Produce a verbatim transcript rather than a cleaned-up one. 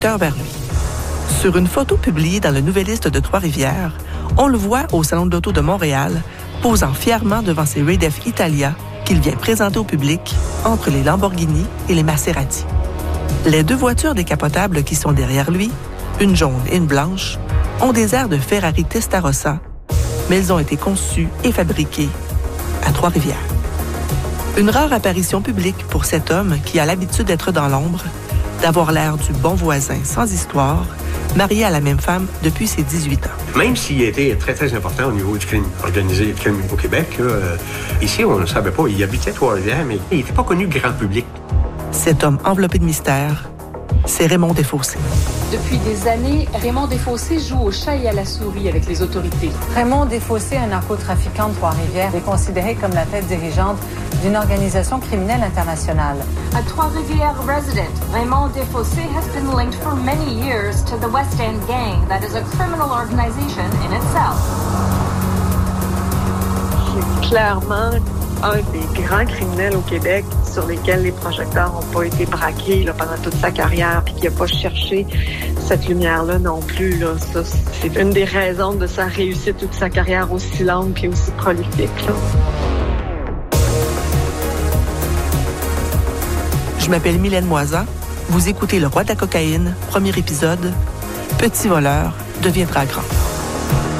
projecteur vers lui. Sur une photo publiée dans le Nouvelliste de Trois-Rivières, on le voit au Salon de l'Auto de Montréal, posant fièrement devant ses Raid-F Italia qu'il vient présenter au public entre les Lamborghini et les Maserati. Les deux voitures décapotables qui sont derrière lui, une jaune et une blanche, ont des airs de Ferrari Testarossa, mais elles ont été conçues et fabriquées à Trois-Rivières. Une rare apparition publique pour cet homme qui a l'habitude d'être dans l'ombre, d'avoir l'air du bon voisin sans histoire, marié à la même femme depuis ses dix-huit ans. Même s'il était très, très important au niveau du crime organisé et du crime au Québec, euh, ici, on ne savait pas. Il habitait Trois-Rivières, mais il n'était pas connu grand public. Cet homme enveloppé de mystère, c'est Raymond Desfossés. Depuis des années, Raymond Desfossés joue au chat et à la souris avec les autorités. Raymond Desfossés, un narcotrafiquant de Trois-Rivières, est considéré comme la tête dirigeante d'une organisation criminelle internationale. A Trois-Rivières resident, Raymond Desfossés has been linked for many years to the West End Gang that is a criminal organization in itself. C'est clairement un des grands criminels au Québec sur lesquels les projecteurs n'ont pas été braqués là, pendant toute sa carrière, puis qui n'a pas cherché cette lumière-là non plus. Là. Ça, c'est une des raisons de sa réussite toute sa carrière aussi longue et aussi prolifique. Là. Je m'appelle Mylène Moisan. Vous écoutez Le Roi de la cocaïne, premier épisode. Petit voleur deviendra grand.